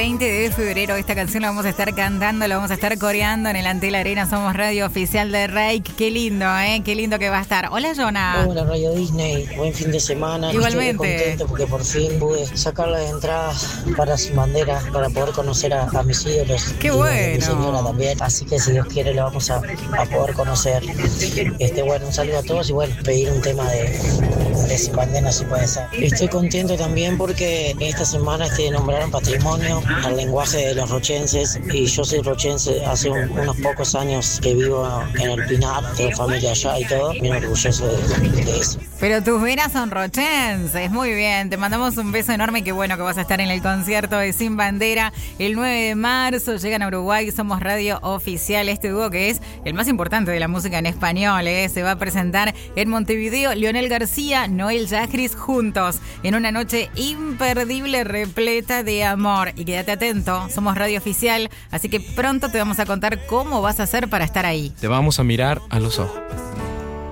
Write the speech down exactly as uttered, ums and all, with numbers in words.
veinte de febrero. Esta canción la vamos a estar cantando, la vamos a estar coreando en el Antel Arena. Somos radio oficial de Reik. Qué lindo, ¿eh? Qué lindo que va a estar. Hola, Jonah. Hola, Radio Disney. Buen fin de semana. Igualmente. Estoy contento porque por fin pude sacar las entradas para Sin Bandera, para poder conocer a, a mis ídolos. Qué y bueno. a mi señora también. Así que si Dios quiere lo vamos a, a poder conocer. Este, bueno, un saludo a todos y bueno, pedir un tema de, de Sin Bandera si puede ser. Estoy contento también porque esta semana este, nombraron patrimonio al lenguaje de los rochenses y yo soy rochense hace un, unos pocos años que vivo en el Pinar, tengo familia allá y todo, bien orgulloso de, de eso. Pero tus venas son rochenses, muy bien, te mandamos un beso enorme, qué bueno que vas a estar en el concierto de Sin Bandera el nueve de marzo, llegan a Uruguay, somos radio oficial, este dúo que es el más importante de la música en español, ¿eh? Se va a presentar en Montevideo, Leonel García, Noel Yajris juntos, en una noche imperdible repleta de amor, y quédate atento, somos radio oficial, así que pronto te vamos a contar cómo vas a hacer para estar ahí. Te vamos a mirar a los ojos.